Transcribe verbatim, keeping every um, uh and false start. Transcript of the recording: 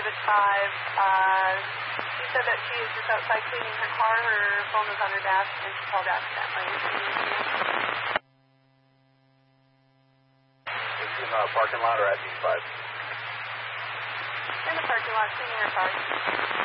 Davis five. Uh, she said that she is just outside cleaning her car. Her phone was on her desk, and she called accidentally. Is she in the parking lot or at D five? In the parking lot, cleaning her car.